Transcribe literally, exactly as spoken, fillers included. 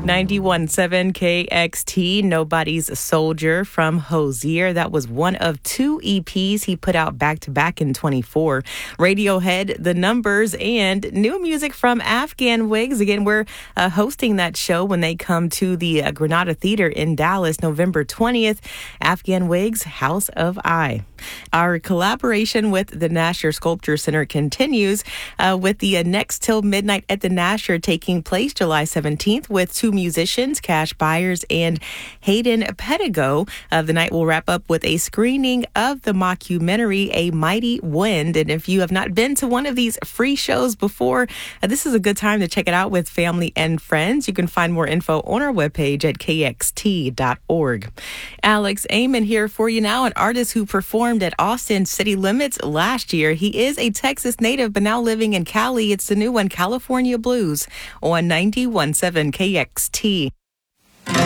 ninety-one point seven K X T, Nobody's Soldier from Hozier. That was one of two E Ps he put out back-to-back in twenty-four. Radiohead, The Numbers, and new music from Afghan Wigs. Again, we're uh, hosting that show when they come to the uh, Granada Theater in Dallas, November twentieth. Afghan Wigs, House of I. Our collaboration with the Nasher Sculpture Center continues uh, with the uh, Next Till Midnight at the Nasher taking place July seventeenth with two musicians, Cash Byers and Hayden Pedigo. Uh, the night will wrap up with a screening of the mockumentary A Mighty Wind. And if you have not been to one of these free shows before, uh, this is a good time to check it out with family and friends. You can find more info on our webpage at k x t dot org. Alex Amon here for you now, an artist who performed at Austin City Limits last year. He is a Texas native, but now living in Cali. It's the new one, California Blues, on ninety-one point seven K X T.